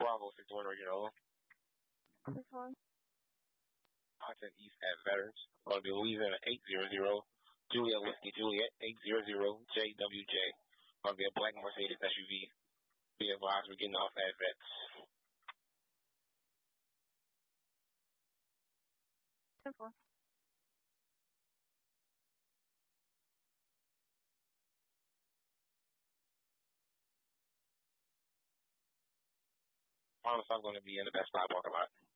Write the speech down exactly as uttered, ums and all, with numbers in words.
Bravo six one regular. Six one. Hudson East at Veterans. Going to be Louisiana eight zero zero. Juliet Whiskey Juliet eight zero zero J W J. Going to be a black Mercedes S U V. Be advised we're getting off at Vets. Ten four. Honestly, I'm going to be in the Best Buy parking lot.